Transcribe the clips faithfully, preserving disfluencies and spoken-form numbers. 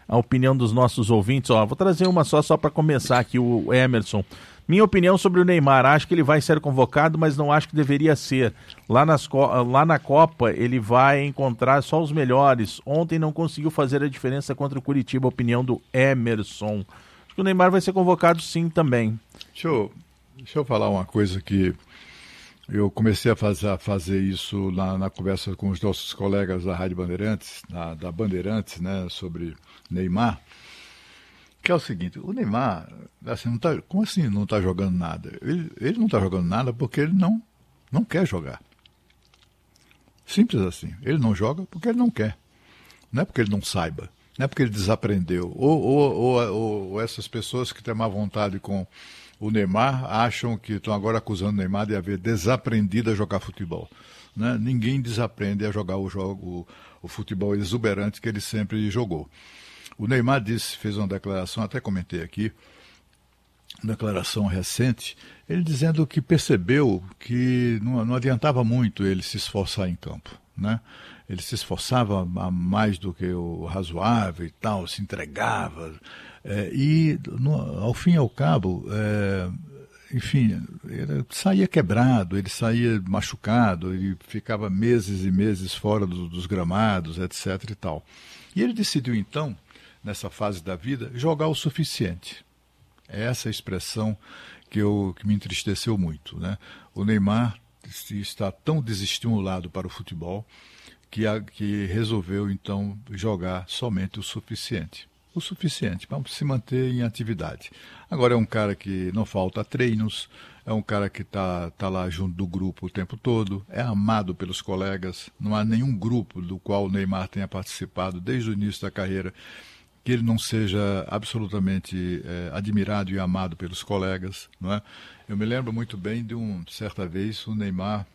a opinião dos nossos ouvintes. Ó, vou trazer uma só, só para começar aqui, o Emerson. Minha opinião sobre o Neymar, acho que ele vai ser convocado, mas não acho que deveria ser. Lá, nas, lá na Copa ele vai encontrar só os melhores. Ontem não conseguiu fazer a diferença contra o Curitiba, opinião do Emerson. Acho que o Neymar vai ser convocado sim também. Deixa eu, deixa eu falar uma coisa que eu comecei a fazer, a fazer isso na, na conversa com os nossos colegas da Rádio Bandeirantes, na, da Bandeirantes, né, sobre Neymar. Que é o seguinte, o Neymar, assim, não tá, como assim não está jogando nada? Ele, ele não está jogando nada porque ele não, não quer jogar. Simples assim. Ele não joga porque ele não quer. Não é porque ele não saiba. Não é porque ele desaprendeu. Ou, ou, ou, ou, ou essas pessoas que têm má vontade com o Neymar acham que estão agora acusando o Neymar de haver desaprendido a jogar futebol. Né? Ninguém desaprende a jogar o, jogo, o futebol exuberante que ele sempre jogou. O Neymar disse, fez uma declaração, até comentei aqui, uma declaração recente, ele dizendo que percebeu que não, não adiantava muito ele se esforçar em campo, né? Ele se esforçava mais do que o razoável e tal, se entregava, é, e no, ao fim e ao cabo, é, enfim, ele saía quebrado, ele saía machucado, ele ficava meses e meses fora do, dos gramados, etc e tal. E ele decidiu então, nessa fase da vida, jogar o suficiente. É essa a expressão que, eu, que me entristeceu muito, né? O Neymar está tão desestimulado para o futebol que, a, que resolveu, então, jogar somente o suficiente. O suficiente para se manter em atividade. Agora é um cara que não falta treinos, é um cara que está tá lá junto do grupo o tempo todo, é amado pelos colegas, não há nenhum grupo do qual o Neymar tenha participado desde o início da carreira que ele não seja absolutamente é, admirado e amado pelos colegas, não é? Eu me lembro muito bem de um, certa vez, o Neymar,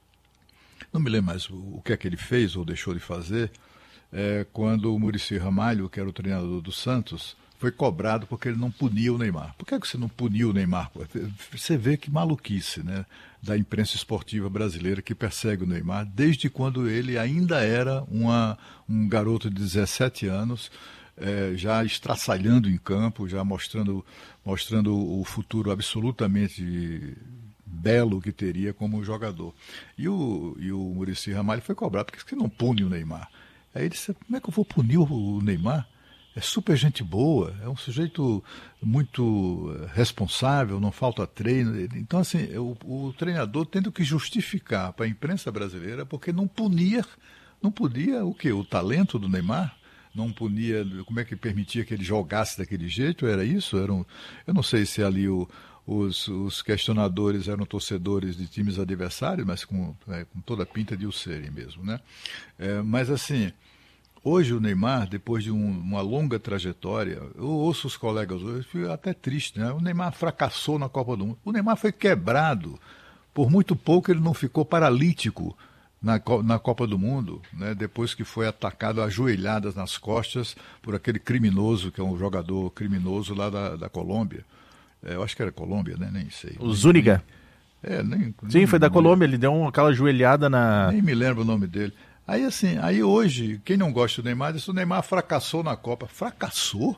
não me lembro mais o, o que é que ele fez ou deixou de fazer, é, quando o Muricy Ramalho, que era o treinador do Santos, foi cobrado porque ele não punia o Neymar. Por que, é que você não puniu o Neymar? Você vê que maluquice, né, da imprensa esportiva brasileira que persegue o Neymar, desde quando ele ainda era uma, um garoto de dezessete anos, É, já estraçalhando em campo, já mostrando, mostrando o futuro absolutamente belo que teria como jogador. E o, e o Muricy Ramalho foi cobrado, porque você não pune o Neymar? Aí ele disse, como é que eu vou punir o Neymar? É super gente boa, é um sujeito muito responsável, não falta treino. Então, assim, o, o treinador tendo que justificar para a imprensa brasileira porque não punia, não podia o quê? O talento do Neymar? Não punia, como é que permitia que ele jogasse daquele jeito? Era isso? Era um, eu não sei se ali o, os, os questionadores eram torcedores de times adversários, mas com, é, com toda a pinta de o serem mesmo, né? É, mas assim, hoje o Neymar, depois de um, uma longa trajetória, eu ouço os colegas hoje, eu fico até triste, né? O Neymar fracassou na Copa do Mundo. O Neymar foi quebrado. Por muito pouco ele não ficou paralítico Na, na Copa do Mundo, né, depois que foi atacado ajoelhadas nas costas por aquele criminoso, que é um jogador criminoso lá da, da Colômbia. É, eu acho que era Colômbia, né? Nem sei. O Zúñiga. É, nem, Sim, nem, foi da nem, Colômbia, ele deu uma, aquela ajoelhada na... Nem me lembro o nome dele. Aí assim, aí hoje, quem não gosta do Neymar, diz que o Neymar fracassou na Copa. Fracassou?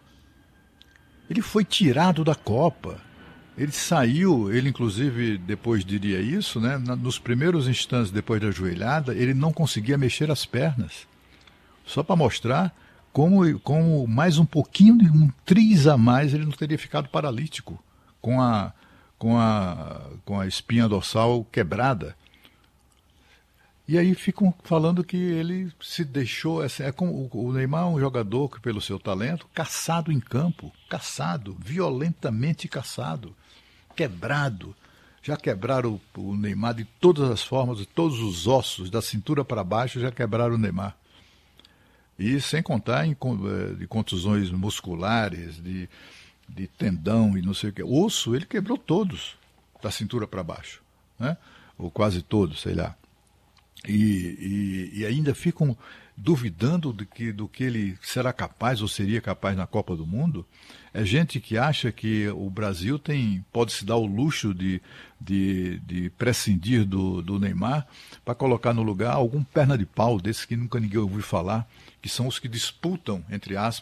Ele foi tirado da Copa. Ele saiu, ele inclusive depois diria isso, né? Nos primeiros instantes depois da ajoelhada, ele não conseguia mexer as pernas. Só para mostrar como, como mais um pouquinho, um triz a mais, ele não teria ficado paralítico, com a, com a, com a espinha dorsal quebrada. E aí ficam falando que ele se deixou... Assim, é como, o Neymar é um jogador que, pelo seu talento, caçado em campo, caçado, violentamente caçado, quebrado. Já quebraram o, o Neymar de todas as formas, de todos os ossos, da cintura para baixo, já quebraram o Neymar. E sem contar em de contusões musculares, de, de tendão e não sei o que. Osso, ele quebrou todos, da cintura para baixo, né? Ou quase todos, sei lá. E, e, e ainda ficam duvidando do que, do que ele será capaz ou seria capaz na Copa do Mundo. É gente que acha que o Brasil tem, pode se dar o luxo de, de, de prescindir do, do Neymar para colocar no lugar algum perna de pau desse que nunca ninguém ouviu falar, que são os que disputam, entre aspas,